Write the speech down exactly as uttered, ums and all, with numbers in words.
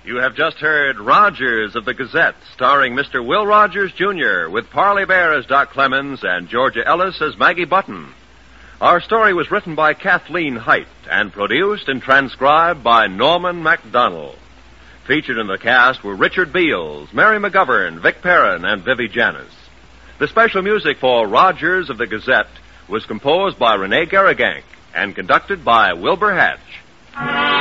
You have just heard Rogers of the Gazette, starring Mister Will Rogers, Junior, with Parley Bear as Doc Clemens and Georgia Ellis as Maggie Button. Our story was written by Kathleen Height and produced and transcribed by Norman MacDonald. Featured in the cast were Richard Beals, Mary McGovern, Vic Perrin, and Vivi Janis. The special music for Rogers of the Gazette was composed by Rene Garrigank and conducted by Wilbur Hatch.